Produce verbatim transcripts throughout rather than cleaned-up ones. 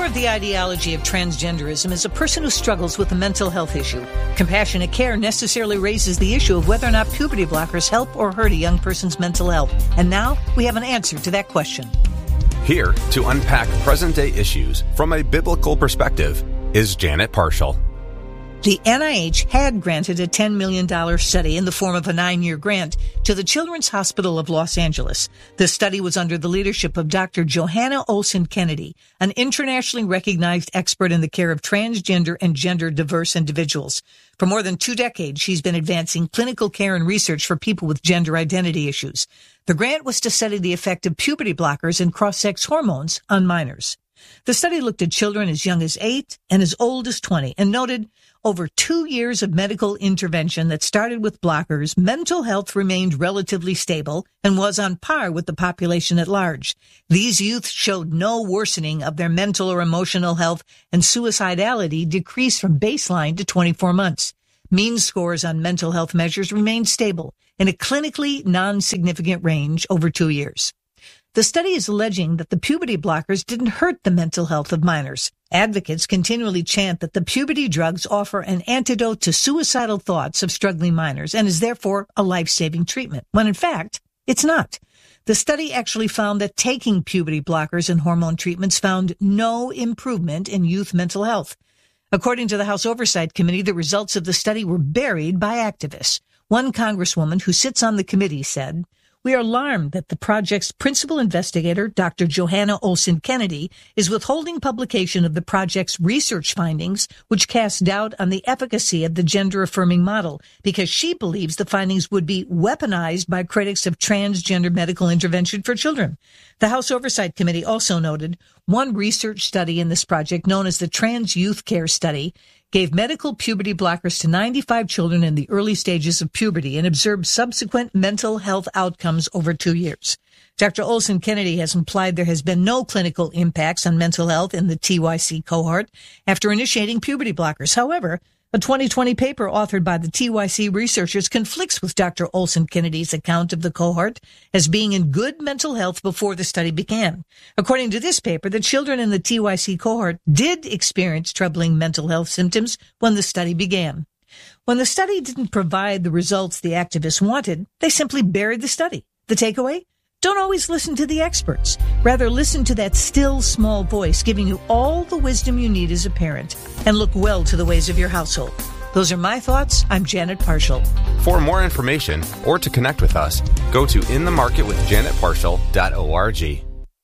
of the ideology of transgenderism is a person who struggles with a mental health issue. Compassionate care necessarily raises the issue of whether or not puberty blockers help or hurt a young person's mental health. And now we have an answer to that question. Here to unpack present-day issues from a biblical perspective is Janet Parshall. The N I H had granted a ten million dollars study in the form of a nine-year grant to the Children's Hospital of Los Angeles. The study was under the leadership of Doctor Johanna Olsen Kennedy, an internationally recognized expert in the care of transgender and gender-diverse individuals. For more than two decades, she's been advancing clinical care and research for people with gender identity issues. The grant was to study the effect of puberty blockers and cross-sex hormones on minors. The study looked at children as young as eight and as old as twenty and noted over two years of medical intervention that started with blockers, mental health remained relatively stable and was on par with the population at large. These youth showed no worsening of their mental or emotional health, and suicidality decreased from baseline to twenty-four months. Mean scores on mental health measures remained stable in a clinically non-significant range over two years. The study is alleging that the puberty blockers didn't hurt the mental health of minors. Advocates continually chant that the puberty drugs offer an antidote to suicidal thoughts of struggling minors and is therefore a life-saving treatment, when in fact, it's not. The study actually found that taking puberty blockers and hormone treatments found no improvement in youth mental health. According to the House Oversight Committee, the results of the study were buried by activists. One congresswoman who sits on the committee said, "We are alarmed that the project's principal investigator, Doctor Johanna Olsen Kennedy, is withholding publication of the project's research findings, which cast doubt on the efficacy of the gender-affirming model, because she believes the findings would be weaponized by critics of transgender medical intervention for children." The House Oversight Committee also noted one research study in this project, known as the Trans Youth Care Study, gave medical puberty blockers to ninety-five children in the early stages of puberty and observed subsequent mental health outcomes over two years. Doctor Olsen Kennedy has implied there has been no clinical impacts on mental health in the T Y C cohort after initiating puberty blockers. However, a twenty twenty paper authored by the T Y C researchers conflicts with Doctor Olsen Kennedy's account of the cohort as being in good mental health before the study began. According to this paper, the children in the T Y C cohort did experience troubling mental health symptoms when the study began. When the study didn't provide the results the activists wanted, they simply buried the study. The takeaway? Don't always listen to the experts. Rather, listen to that still, small voice giving you all the wisdom you need as a parent, and look well to the ways of your household. Those are my thoughts. I'm Janet Parshall. For more information or to connect with us, go to in the market with janet parshall dot org.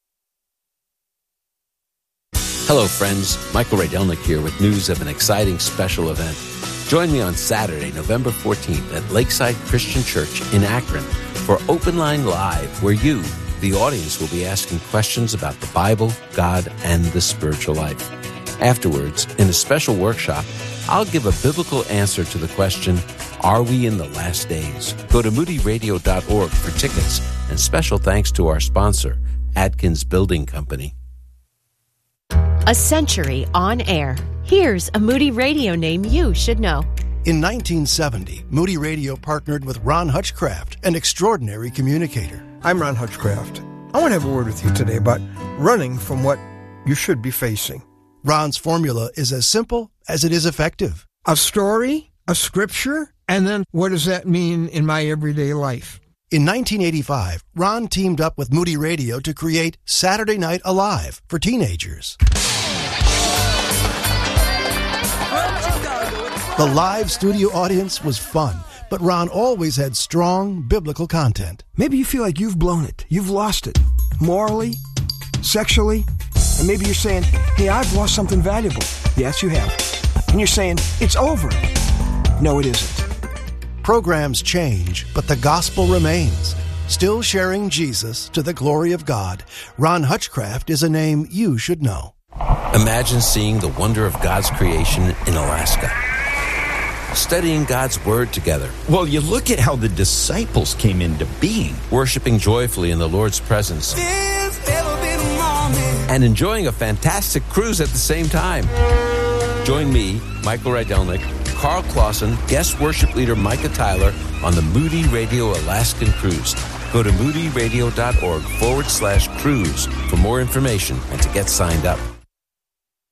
Hello, friends. Michael Rydelnik here with news of an exciting special event. Join me on Saturday, November fourteenth at Lakeside Christian Church in Akron for Open Line Live, where you, the audience, will be asking questions about the Bible, God, and the spiritual life. Afterwards, in a special workshop, I'll give a biblical answer to the question, are we in the last days? Go to moody radio dot org for tickets, and special thanks to our sponsor, Atkins Building Company. A century on air. Here's a Moody Radio name you should know. In nineteen seventy, Moody Radio partnered with Ron Hutchcraft, an extraordinary communicator. I'm Ron Hutchcraft. I want to have a word with you today about running from what you should be facing. Ron's formula is as simple as it is effective. A story, a scripture, and then what does that mean in my everyday life? In nineteen eighty-five, Ron teamed up with Moody Radio to create Saturday Night Alive for teenagers. The live studio audience was fun, but Ron always had strong biblical content. Maybe you feel like you've blown it, you've lost it, morally, sexually, and maybe you're saying, hey, I've lost something valuable. Yes, you have. And you're saying, it's over. No, it isn't. Programs change, but the gospel remains. Still sharing Jesus to the glory of God, Ron Hutchcraft is a name you should know. Imagine seeing the wonder of God's creation in Alaska. Studying God's Word together. Well, you look at how the disciples came into being. Worshiping joyfully in the Lord's presence. And enjoying a fantastic cruise at the same time. Join me, Michael Rydelnik, Carl Clausen, guest worship leader Micah Tyler on the Moody Radio Alaskan Cruise. Go to moody radio dot org forward slash cruise for more information and to get signed up.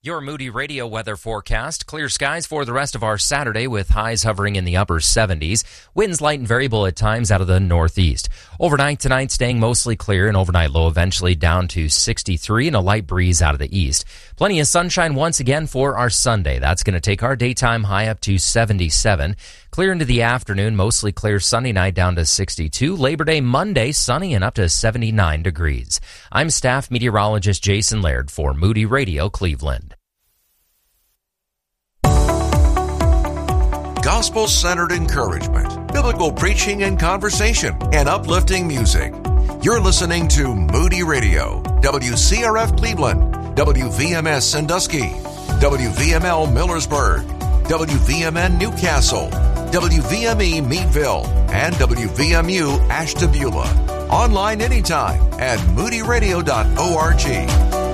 Your Moody Radio weather forecast. Clear skies for the rest of our Saturday with highs hovering in the upper seventies. Winds light and variable at times out of the northeast. Overnight tonight staying mostly clear, and overnight low eventually down to sixty-three and a light breeze out of the east. Plenty of sunshine once again for our Sunday. That's going to take our daytime high up to seventy-seven. Clear into the afternoon, mostly clear Sunday night down to sixty-two. Labor Day Monday, sunny and up to seventy-nine degrees. I'm staff meteorologist Jason Laird for Moody Radio Cleveland. Gospel-centered encouragement, biblical preaching and conversation, and uplifting music. You're listening to Moody Radio, W C R F Cleveland, W V M S Sandusky, W V M L Millersburg, W V M N Newcastle, W V M E Meadville, and W V M U Ashtabula. Online anytime at moody radio dot org.